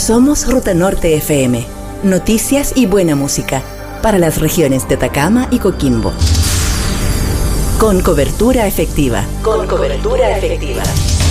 Somos Ruta Norte FM. Noticias y buena música para las regiones de Atacama y Coquimbo. Con cobertura efectiva. Con cobertura efectiva.